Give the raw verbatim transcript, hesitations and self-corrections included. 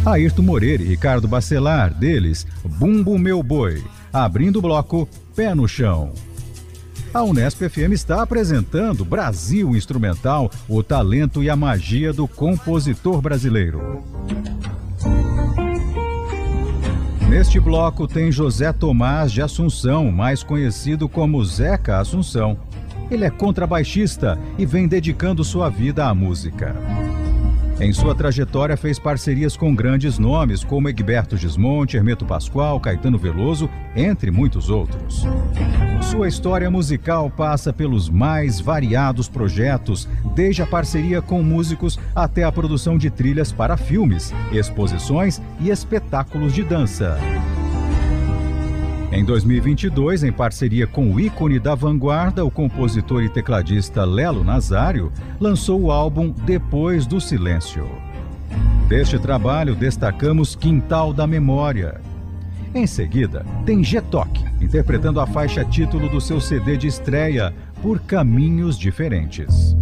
Ayrton Moreira e Ricardo Bacelar, deles Bumbo Meu Boi, abrindo o bloco Pé no Chão. A Unesp F M está apresentando Brasil Instrumental, o talento e a magia do compositor brasileiro. Neste bloco tem José Tomás de Assunção, mais conhecido como Zeca Assunção. Ele é contrabaixista e vem dedicando sua vida à música. Em sua trajetória fez parcerias com grandes nomes como Egberto Gismonti, Hermeto Pascoal, Caetano Veloso, entre muitos outros. Sua história musical passa pelos mais variados projetos, desde a parceria com músicos até a produção de trilhas para filmes, exposições e espetáculos de dança. Em dois mil e vinte e dois, em parceria com o ícone da vanguarda, o compositor e tecladista Lelo Nazário, lançou o álbum Depois do Silêncio. Deste trabalho, destacamos Quintal da Memória. Em seguida, tem G-Toque, interpretando a faixa título do seu C D de estreia, Por Caminhos Diferentes.